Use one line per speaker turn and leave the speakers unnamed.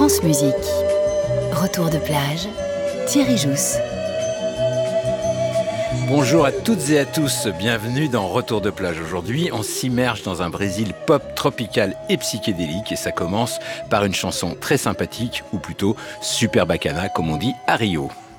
France Musique. Retour de plage, Thierry Jousse.
Bonjour à toutes et à tous, bienvenue dans Retour de plage. Aujourd'hui, on s'immerge dans un Brésil pop tropical et psychédélique et ça commence par une chanson très sympathique, ou plutôt super bacana comme on dit à Rio.